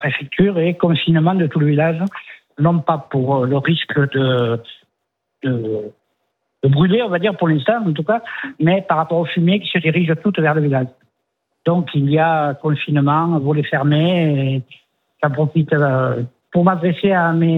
préfecture et confinement de tout le village, non pas pour le risque de brûler, on va dire, pour l'instant, en tout cas, mais par rapport aux fumées qui se dirigent toutes vers le village. Donc, il y a confinement, volets fermés, et j'en profite pour m'adresser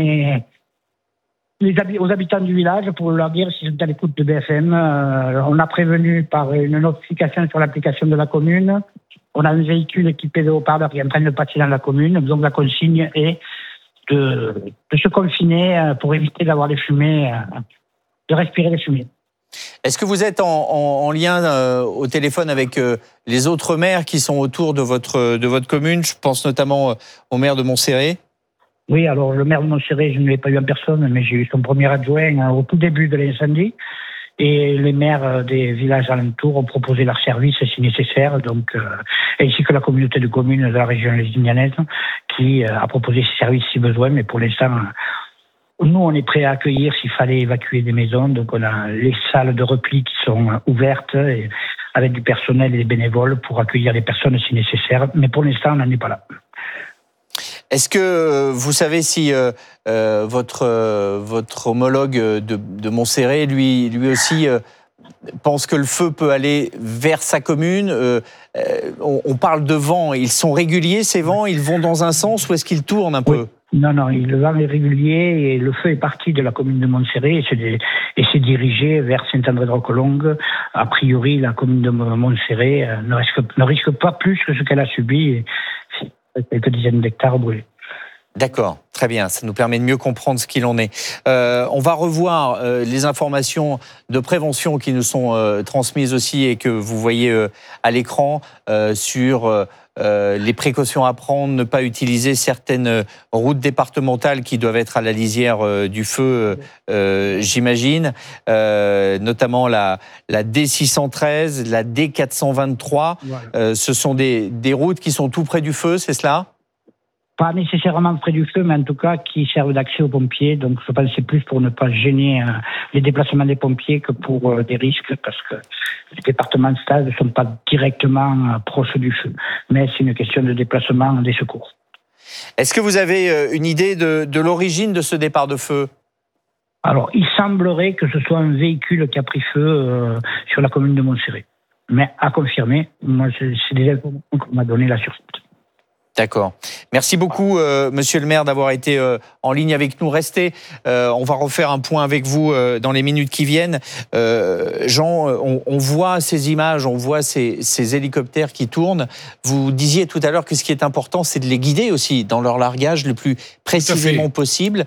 aux habitants du village pour leur dire s'ils sont à l'écoute de BFM. On a prévenu par une notification sur l'application de la commune. On a un véhicule équipé de haut-parleurs qui est en train de passer dans la commune. Donc, la consigne est de se confiner pour éviter d'avoir les fumées, de respirer les fumées. Est-ce que vous êtes en lien au téléphone avec les autres maires qui sont autour de votre commune? Je pense notamment au maire de Montserré. Oui, alors le maire de Montserré, je ne l'ai pas eu en personne, mais j'ai eu son premier adjoint au tout début de l'incendie. Et les maires des villages alentours ont proposé leur service si nécessaire, donc, ainsi que la communauté de communes de la région lézignaise qui a proposé ses services si besoin, mais pour l'instant, nous, on est prêts à accueillir s'il fallait évacuer des maisons. Donc, on a les salles de repli qui sont ouvertes avec du personnel et des bénévoles pour accueillir les personnes si nécessaire. Mais pour l'instant, on n'en est pas là. Est-ce que vous savez si votre homologue de Montserré, lui aussi, pense que le feu peut aller vers sa commune? On parle de vent. Ils sont réguliers, ces vents? Ils vont dans un sens ou est-ce qu'ils tournent un peu? Non, le vent est régulier et le feu est parti de la commune de Montserré et s'est dirigé vers Saint-André-de-Roquelongue. A priori, la commune de Montserré ne risque pas plus que ce qu'elle a subi. Quelques dizaines d'hectares brûlés. D'accord, très bien, ça nous permet de mieux comprendre ce qu'il en est. On va revoir les informations de prévention qui nous sont transmises aussi et que vous voyez à l'écran sur les précautions à prendre, ne pas utiliser certaines routes départementales qui doivent être à la lisière du feu, j'imagine, notamment la D613, la D423. Voilà. Ce sont des routes qui sont tout près du feu, c'est cela ? Pas nécessairement près du feu, mais en tout cas qui servent d'accès aux pompiers. Donc je pense que c'est plus pour ne pas gêner les déplacements des pompiers que pour des risques, parce que les départements de stade ne sont pas directement proches du feu. Mais c'est une question de déplacement des secours. Est-ce que vous avez une idée de l'origine de ce départ de feu ? Alors, il semblerait que ce soit un véhicule qui a pris feu sur la commune de Montserré. Mais à confirmer, moi, c'est des informations qu'on m'a données là sur site. D'accord. Merci beaucoup, monsieur le maire, d'avoir été en ligne avec nous. Restez, on va refaire un point avec vous dans les minutes qui viennent. Jean, on voit ces images, on voit ces hélicoptères qui tournent. Vous disiez tout à l'heure que ce qui est important, c'est de les guider aussi dans leur largage le plus précisément possible.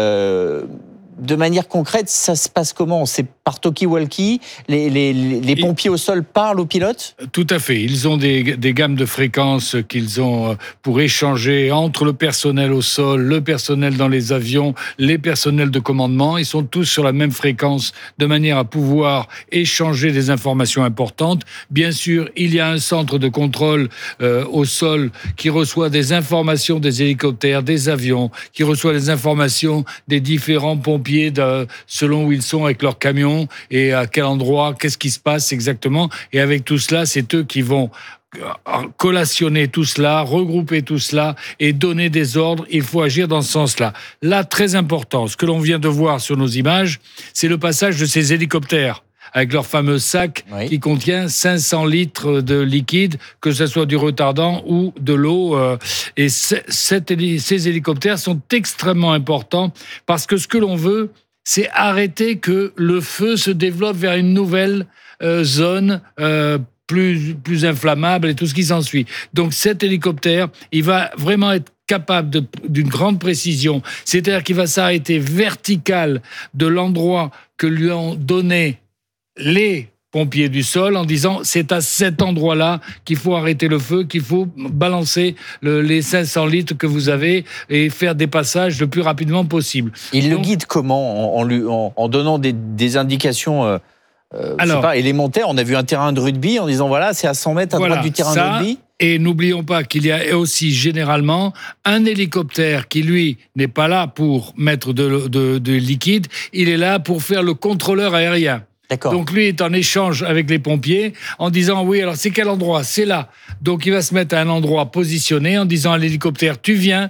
De manière concrète, ça se passe comment? C'est par talkie-walkie? Les pompiers au sol parlent aux pilotes? Tout à fait. Ils ont des gammes de fréquences qu'ils ont pour échanger entre le personnel au sol, le personnel dans les avions, les personnels de commandement. Ils sont tous sur la même fréquence de manière à pouvoir échanger des informations importantes. Bien sûr, il y a un centre de contrôle au sol qui reçoit des informations des hélicoptères, des avions, qui reçoit des informations des différents pompiers selon où ils sont avec leurs camions et à quel endroit, qu'est-ce qui se passe exactement. Et avec tout cela, c'est eux qui vont collationner tout cela, regrouper tout cela et donner des ordres. Il faut agir dans ce sens-là. Là, très important, ce que l'on vient de voir sur nos images, c'est le passage de ces hélicoptères avec leur fameux sac qui contient 500 litres de liquide, que ce soit du retardant ou de l'eau. Et ces hélicoptères sont extrêmement importants parce que ce que l'on veut, c'est arrêter que le feu se développe vers une nouvelle zone plus inflammable et tout ce qui s'ensuit. Donc cet hélicoptère, il va vraiment être capable d'une grande précision, c'est-à-dire qu'il va s'arrêter vertical de l'endroit que lui ont donné les pompiers du sol en disant c'est à cet endroit-là qu'il faut arrêter le feu, qu'il faut balancer les 500 litres que vous avez et faire des passages le plus rapidement possible. Il le guide comment? En donnant des indications je sais pas, élémentaires. On a vu un terrain de rugby en disant voilà, c'est à 100 mètres à droite du terrain de rugby. Et n'oublions pas qu'il y a aussi généralement un hélicoptère qui, lui, n'est pas là pour mettre de liquide, il est là pour faire le contrôleur aérien. D'accord. Donc lui est en échange avec les pompiers en disant oui, alors c'est quel endroit? C'est là. Donc il va se mettre à un endroit positionné en disant à l'hélicoptère tu viens,